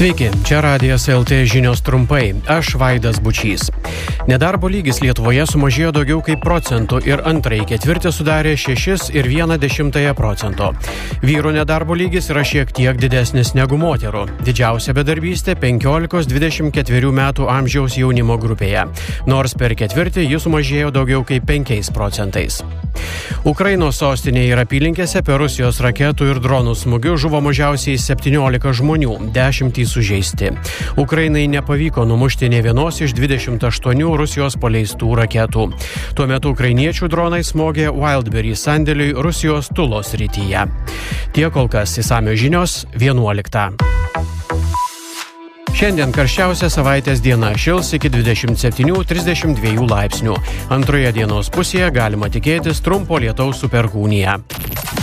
Sveiki, čia Radijas LT žinios trumpai. Aš Vaidas Bučys. Nedarbo lygis Lietuvoje sumažėjo daugiau kaip procentų ir antrąjį ketvirtį sudarė 6,1%. Vyrų nedarbo lygis yra šiek tiek didesnis negu moterų. Didžiausia bedarbystė 15-24 metų amžiaus jaunimo grupėje, nors per ketvirtį jis sumažėjo daugiau kaip 5%. Ukrainos sostinėje ir apylinkėse per Rusijos raketų ir dronų smūgių žuvo mažiausiai 17 žmonių, 10 sužeisti. Ukrainai nepavyko numušti nė vienos iš 28 Rusijos paleistų raketų. Tuo metu ukrainiečių dronai smogė Wildberry sandėliui Rusijos Tulos srityje. Tiek kol kas, išsamios žinios 11. Šiandien karščiausia savaitės diena, šils iki 27-32 laipsnių. Antroje dienos pusėje galima tikėtis trumpo lietaus su perkūnija.